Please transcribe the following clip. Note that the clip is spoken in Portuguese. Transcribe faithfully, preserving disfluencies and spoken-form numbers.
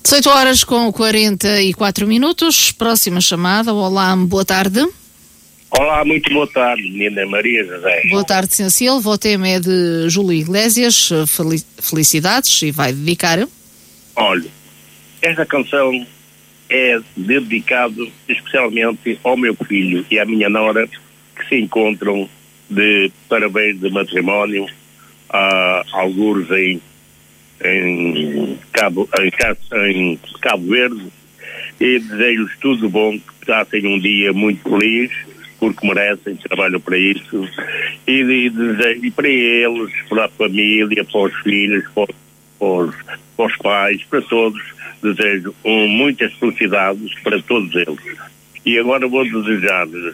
dezoito horas com quarenta e quatro minutos. Próxima chamada. Olá, boa tarde. Olá, muito boa tarde, menina Maria José. Boa tarde, senhor Silva. O tema é de Júlio Iglesias. Felicidades e vai dedicar. Olha, esta canção é dedicada especialmente ao meu filho e à minha nora, que se encontram de parabéns de matrimónio a algures em, em, Cabo, em, em Cabo Verde, e desejo-lhes tudo bom, que passem um dia muito feliz, porque merecem, trabalham para isso, e, e, desejo, e para eles, para a família, para os filhos, para, para, os, para os pais, para todos, desejo um, muitas felicidades para todos eles. E agora vou desejar-lhes